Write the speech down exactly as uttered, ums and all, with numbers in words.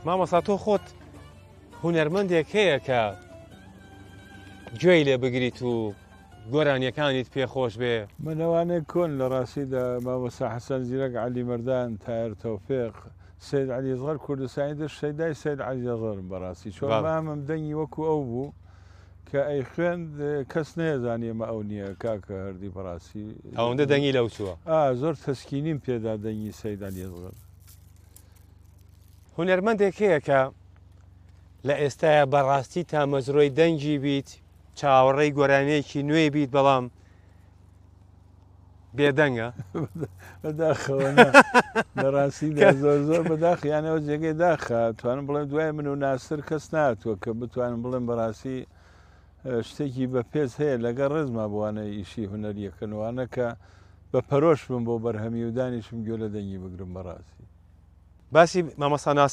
مامۆستا تۆ خۆت هونەرمەندێک هەیە کە گوێی لێ بگریت و گۆرانیەکانیت پێخۆش بێ؟ منەوانەی کۆن لە ڕاستیدا مامۆستا حەسەن زیرەک، عەلی مەردان، تایر تەوفیق، سەید عەلی ئەزغەر کوردستانی دەش سەیدای سەید عەلی ئەزغەرم بەڕاستی. چۆن مامەم دەنگی وەکو ئەو بوو کە ئەی خوێند کەس نێزانێ ئەمە ئەو نییە کاکە هەردی بەڕاستی. ئەوەندە دەنگی لەو چووە؟ زۆر تەسکینیم پێدا دەنگی سەید عەلی ئەزغەر. هونەرمەندێک هەیە کە لە ئێستاە بەڕاستی تا مەزرۆی دەنگی بیت، چاوەڕێی گۆرانەیەکی نوێی بیت، بەڵام بێدەنگە بەداخەوە لە ڕاستیدا زۆر زۆر بەداخیانەوە جێگەی داخە. توانم بڵێم دوای من و ناسر کەس ناتوە کە بتوانم بڵێم بەڕاستی شتێکی بە پێز هەیە لەگەڵ ڕێزما بوانە ئیشی هونەریەکەنوانە کە بە پەرۆش بم بۆ بەرهەمی و دانیشم گوێ لە دەنگی بگرم بەڕاستی. باسی مامۆستا ناسر